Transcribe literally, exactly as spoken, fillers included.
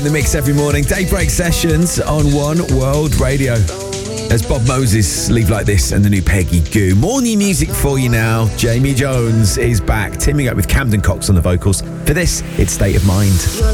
The mix every morning, Daybreak Sessions on One World Radio. As Bob Moses, Leave Like This, and the new Peggy Gou. More new music for you now. Jamie Jones is back, teaming up with Camden Cox on the vocals. For this, it's State of Mind.